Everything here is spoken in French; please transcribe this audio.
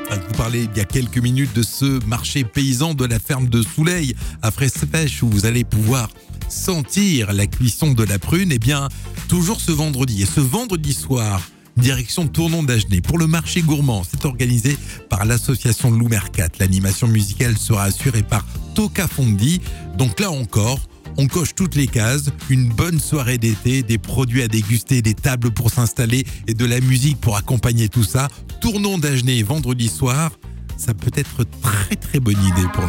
Je vous parlais il y a quelques minutes de ce marché paysan de la ferme de Souley à Fraispèche où vous allez pouvoir sentir la cuisson de la prune. Eh bien, toujours ce vendredi et ce vendredi soir, direction Tournon d'Agenais pour le marché gourmand. C'est organisé par l'association Lou Mercat. L'animation musicale sera assurée par Toka Fondi. Donc là encore, on coche toutes les cases, une bonne soirée d'été, des produits à déguster, des tables pour s'installer et de la musique pour accompagner tout ça. Tournon d'Agenais vendredi soir, ça peut être très très bonne idée pour